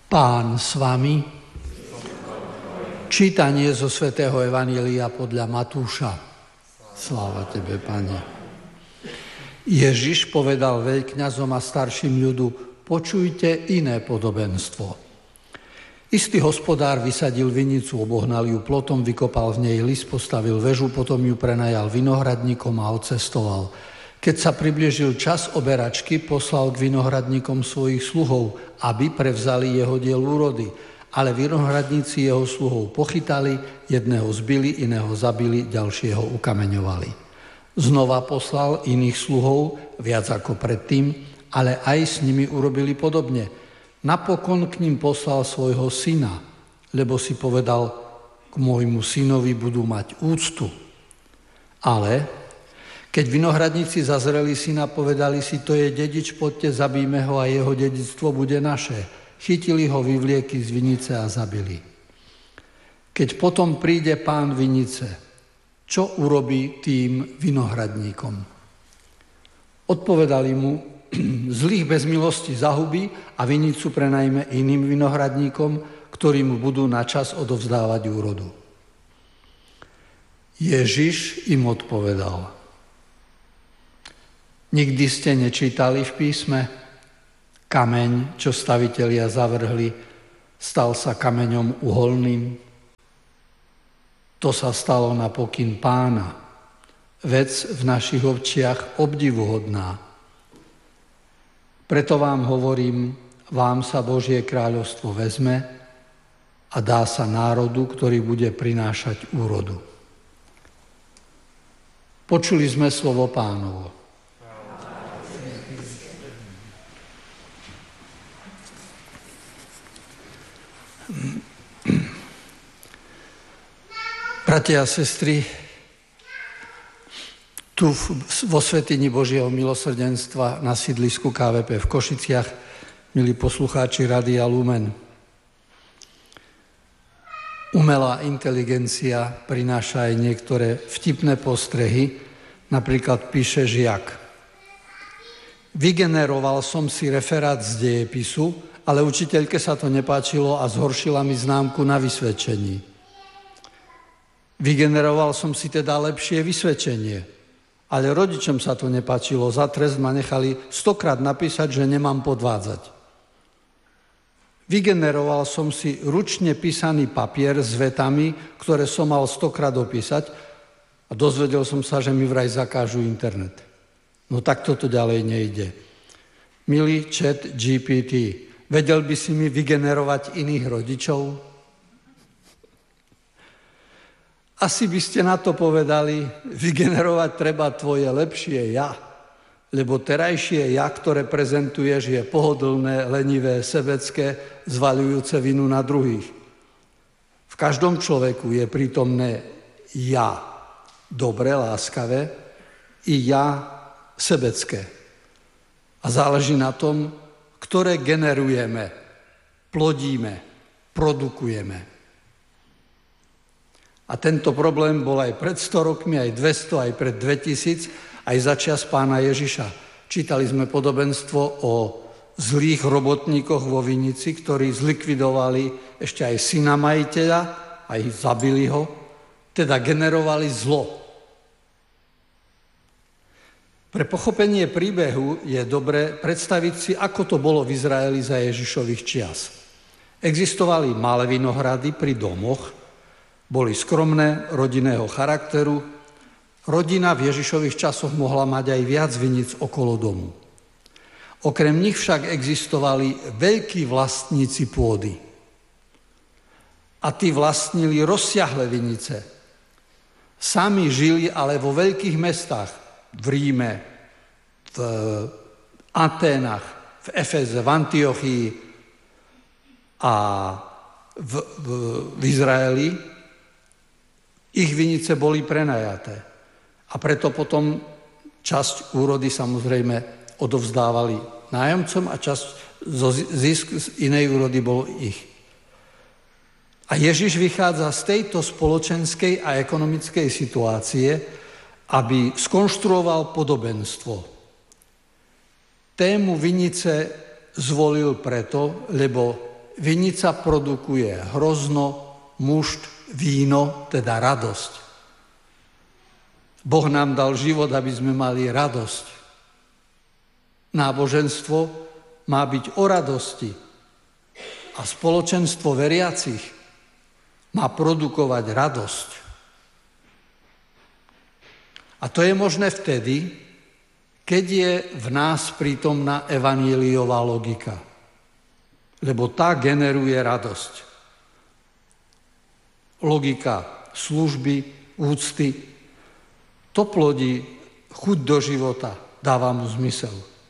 Pán s vami. Čítanie zo svätého Evanjelia podľa Matúša. Sláva tebe, Pane. Ježiš povedal veľkňazom a starším ľudu: počujte iné podobenstvo. Istý hospodár vysadil vinicu, obohnal ju plotom, vykopal v nej lis, postavil väžu, potom ju prenajal vinohradníkom a odcestoval. Keď sa priblížil čas oberačky, poslal k vinohradníkom svojich sluhov, aby prevzali jeho diel úrody. Ale vinohradníci jeho sluhov pochytali, jedného zbili, iného zabili, ďalšieho ukameňovali. Znova poslal iných sluhov, viac ako predtým, ale aj s nimi urobili podobne. Napokon k ním poslal svojho syna, lebo si povedal: k môjmu synovi budú mať úctu. Ale keď vinohradníci zazreli syna, povedali si: to je dedič, poďte, zabijme ho a jeho dedičstvo bude naše. Chytili ho, vyvliekli z vinice a zabili. Keď potom príde pán vinice, čo urobí tým vinohradníkom? Odpovedali mu: zlých bez milosti zahubí a vinicu prenajme iným vinohradníkom, ktorí mu budú na čas odovzdávať úrodu. Ježiš im odpovedal: nikdy ste nečítali v písme? Kameň, čo stavitelia zavrhli, stal sa kameňom uholným. To sa stalo na pokyn Pána. Vec v našich očiach obdivuhodná. Preto vám hovorím, vám sa Božie kráľovstvo vezme a dá sa národu, ktorý bude prinášať úrodu. Počuli sme slovo Pánovo. Bratia a sestry, tu vo Svätyni Božieho milosrdenstva na sídlisku KVP v Košiciach, milí poslucháči Rádia Lumen, umelá inteligencia prináša aj niektoré vtipné postrehy, napríklad píše žiak: vygeneroval som si referát z dejepisu, ale učiteľke sa to nepáčilo a zhoršila mi známku na vysvedčení. Vygeneroval som si teda lepšie vysvedčenie, ale rodičom sa to nepáčilo. Za trest ma nechali 100-krát napísať, že nemám podvádzať. Vygeneroval som si ručne písaný papier s vetami, ktoré som mal 100-krát opísať, a dozvedel som sa, že mi vraj zakážu internet. No tak toto ďalej nejde. Milý chat GPT, vedel by si mi vygenerovať iných rodičov? Asi by ste na to povedali: vygenerovať treba tvoje lepšie ja, lebo terajšie ja, ktoré prezentuješ, je pohodlné, lenivé, sebecké, zvaľujúce vinu na druhých. V každom človeku je prítomné ja dobre, láskavé, i ja sebecké. A záleží na tom, ktoré generujeme, plodíme, produkujeme. A tento problém bol aj pred 100 rokmi, aj 200, aj pred 2000, aj za čas pána Ježiša. Čítali sme podobenstvo o zlých robotníkoch vo vinici, ktorí zlikvidovali ešte aj syna majiteľa, aj zabili ho, teda generovali zlo. Pre pochopenie príbehu je dobre predstaviť si, ako to bolo v Izraeli za Ježišových čias. Existovali malé vinohrady pri domoch, boli skromné, rodinného charakteru. Rodina v Ježišových časoch mohla mať aj viac vinic okolo domu. Okrem nich však existovali veľkí vlastníci pôdy. A tí vlastnili rozsiahle vinice. Sami žili ale vo veľkých mestách, v Ríme, v Aténach, v Efeze, v Antiochii a v Izraeli. Ich vinice boli prenajaté. A preto potom časť úrody samozrejme odovzdávali nájomcom a zisk z inej úrody bol ich. A Ježiš vychádza z tejto spoločenskej a ekonomickej situácie, aby skonštruoval podobenstvo. Tému vinice zvolil preto, lebo vinica produkuje hrozno, mušt, víno, teda radosť. Boh nám dal život, aby sme mali radosť. Náboženstvo má byť o radosti a spoločenstvo veriacich má produkovať radosť. A to je možné vtedy, keď je v nás prítomná evanjeliová logika. Lebo tá generuje radosť. Logika služby, úcty, to plodí chuť do života, dáva mu zmysel.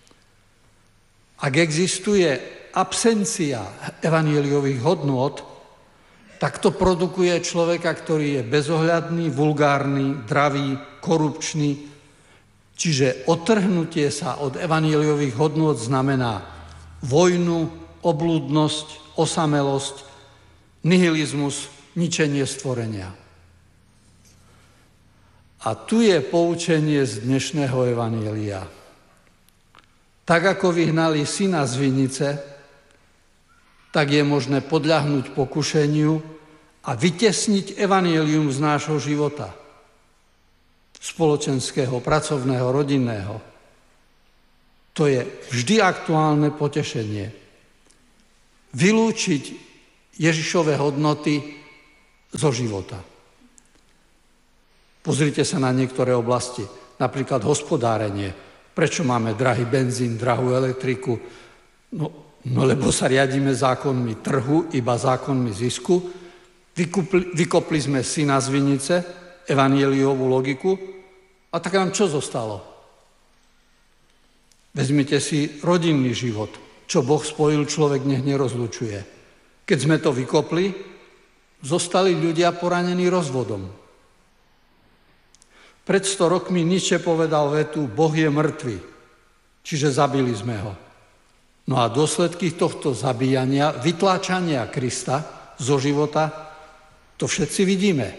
Ak existuje absencia evanjeliových hodnôt, tak to produkuje človeka, ktorý je bezohľadný, vulgárny, dravý, korupčný. Čiže odtrhnutie sa od evanjeliových hodnôt znamená vojnu, oblúdnosť, osamelosť, nihilizmus, ničenie stvorenia. A tu je poučenie z dnešného evanjelia. Tak ako vyhnali syna z vinice, tak je možné podľahnúť pokušeniu a vytesniť evanjelium z nášho života. Spoločenského, pracovného, rodinného. To je vždy aktuálne potešenie. Vylúčiť Ježišove hodnoty zo života. Pozrite sa na niektoré oblasti, napríklad hospodárenie. Prečo máme drahý benzín, drahú elektriku? No lebo sa riadíme zákonmi trhu, iba zákonmi zisku. Vykopli sme syna z vinice, evanjeliovú logiku, a tak nám čo zostalo? Vezmite si rodinný život. Čo Boh spojil, človek nech nerozlučuje. Keď sme to vykopli, zostali ľudia poranení rozvodom. Pred 100 rokmi Nietzsche povedal vetu, Boh je mŕtvy, čiže zabili sme ho. No a dôsledky tohto zabíjania, vytláčania Krista zo života, to všetci vidíme.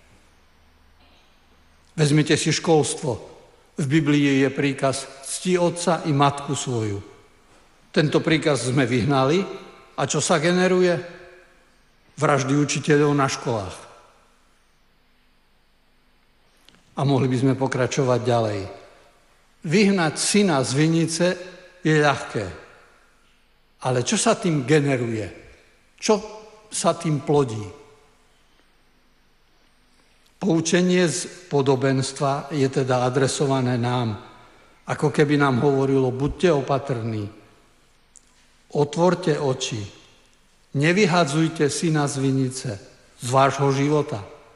Vezmite si školstvo. V Biblii je príkaz cti otca i matku svoju. Tento príkaz sme vyhnali a čo sa generuje? Vraždy učiteľov na školách. A mohli by sme pokračovať ďalej. Vyhnať syna z vinice je ľahké. Ale čo sa tým generuje? Čo sa tým plodí? Poučenie z podobenstva je teda adresované nám, ako keby nám hovorilo, buďte opatrní, otvorte oči, nevyhadzujte syna z vinice, z vášho života.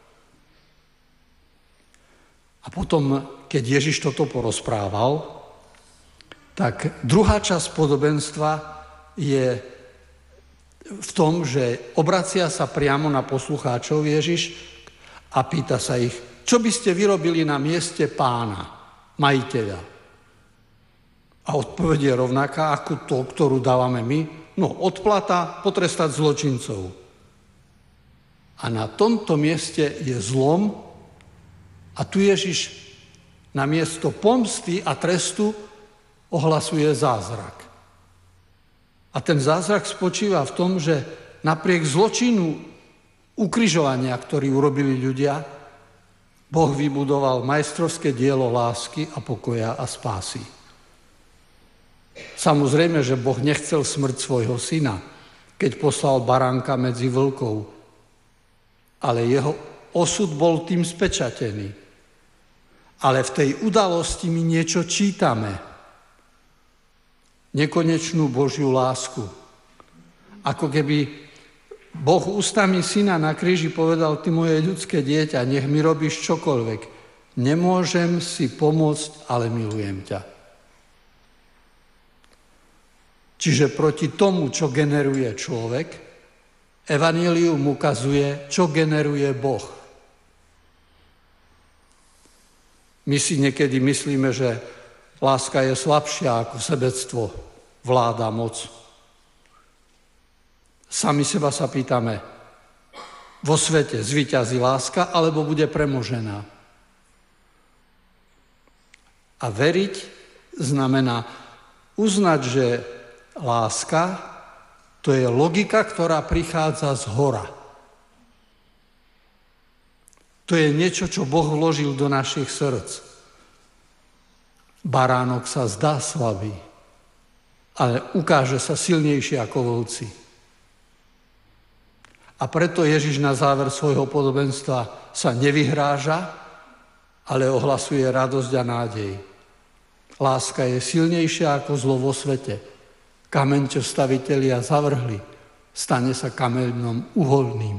A potom, keď Ježiš toto porozprával, tak druhá časť podobenstva je v tom, že obracia sa priamo na poslucháčov Ježiš a pýta sa ich, čo by ste vyrobili na mieste pána, majiteľa? A odpoveď je rovnaká ako to, ktorú dávame my. No, odplata, potrestať zločincov. A na tomto mieste je zlom a tu Ježiš namiesto pomsty a trestu ohlasuje zázrak. A ten zázrak spočíva v tom, že napriek zločinu ukrižovania, ktorý urobili ľudia, Boh vybudoval majstrovské dielo lásky a pokoja a spásy. Samozrejme, že Boh nechcel smrť svojho syna, keď poslal baránka medzi vlkov, ale jeho osud bol tým spečatený. Ale v tej udalosti my niečo čítame. Nekonečnú Božiu lásku. Ako keby Boh ústami syna na kríži povedal, ty moje ľudské dieťa, nech mi robíš čokoľvek. Nemôžem si pomôcť, ale milujem ťa. Čiže proti tomu, čo generuje človek, evanjelium ukazuje, čo generuje Boh. My si niekedy myslíme, že láska je slabšia ako sebectvo, vláda, moc. Sami seba sa pýtame, vo svete zvíťazí láska, alebo bude premožená? A veriť znamená uznať, že láska To je logika, ktorá prichádza z hora. To je niečo, čo Boh vložil do našich srdc. Baránok sa zdá slabý, ale ukáže sa silnejší ako vlci. A preto Ježiš na záver svojho podobenstva sa nevyhráža, ale ohlasuje radosť a nádej. Láska je silnejšia ako zlo vo svete. Kameň, čo stavitelia zavrhli, stane sa kameňom uholným.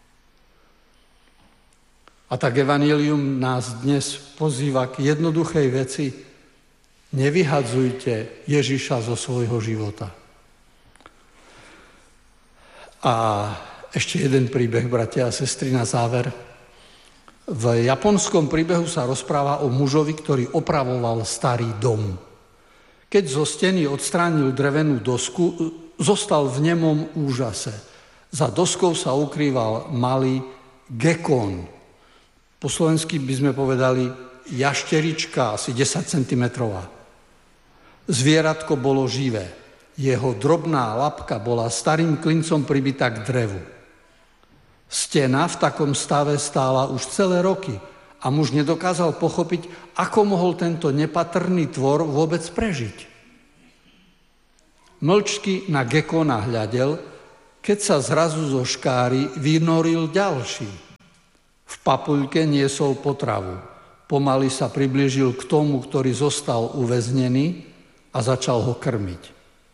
A tak evanjelium nás dnes pozýva k jednoduchej veci. Nevyhadzujte Ježiša zo svojho života. A ešte jeden príbeh, bratia a sestry, na záver. V japonskom príbehu sa rozpráva o mužovi, ktorý opravoval starý dom. Keď zo steny odstránil drevenú dosku, zostal v nemom úžase. Za doskou sa ukrýval malý gekon. Po slovensky by sme povedali jašterička, asi 10 cm. Zvieratko bolo živé. Jeho drobná labka bola starým klincom pribitá k drevu. Stena v takom stave stála už celé roky a muž nedokázal pochopiť, ako mohol tento nepatrný tvor vôbec prežiť. Mlčky na gekona hľadel, keď sa zrazu zo škáry vynoril ďalší. V papuľke niesol potravu. Pomaly sa priblížil k tomu, ktorý zostal uväznený a začal ho krmiť.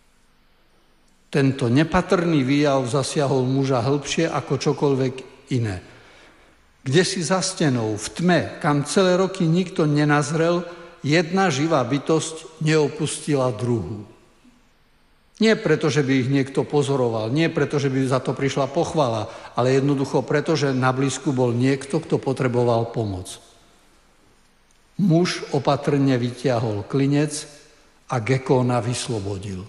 Tento nepatrný výjav zasiahol muža hĺbšie ako čokoľvek iné. Kdesi za stenou, v tme, kam celé roky nikto nenazrel, jedna živá bytosť neopustila druhú. Nie preto, že by ich niekto pozoroval, nie preto, že by za to prišla pochvala, ale jednoducho preto, že na blízku bol niekto, kto potreboval pomoc. Muž opatrne vytiahol klinec a gekóna vyslobodil.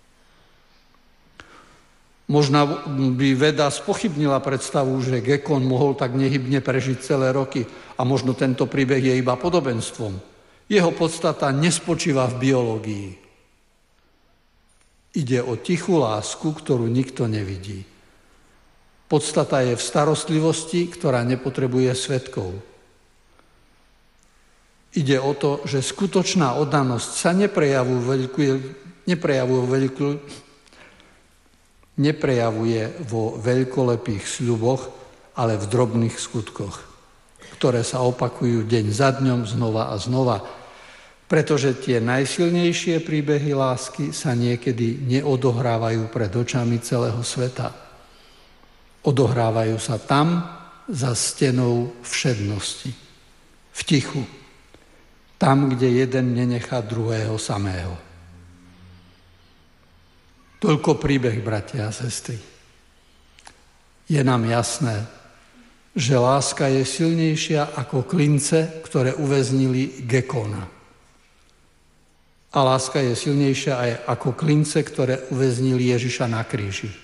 Možno by veda spochybnila predstavu, že gekon mohol tak nehybne prežiť celé roky a možno tento príbeh je iba podobenstvom. Jeho podstata nespočíva v biológii. Ide o tichú lásku, ktorú nikto nevidí. Podstata je v starostlivosti, ktorá nepotrebuje svedkov. Ide o to, že skutočná oddanosť sa neprejavuje vo veľkolepých sľuboch, ale v drobných skutkoch, ktoré sa opakujú deň za dňom znova a znova. Pretože tie najsilnejšie príbehy lásky sa niekedy neodohrávajú pred očami celého sveta. Odohrávajú sa tam, za stenou všednosti, v tichu. Tam, kde jeden nenechá druhého samého. Toľko príbeh, bratia a sestry. Je nám jasné, že láska je silnejšia ako klince, ktoré uväznili gekona. A láska je silnejšia aj ako klince, ktoré uväznili Ježiša na kríži.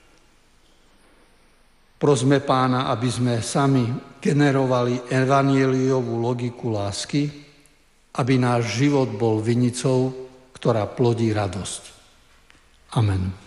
Prosme Pána, aby sme sami generovali evanjeliovú logiku lásky, aby náš život bol vinicou, ktorá plodí radosť. Amen.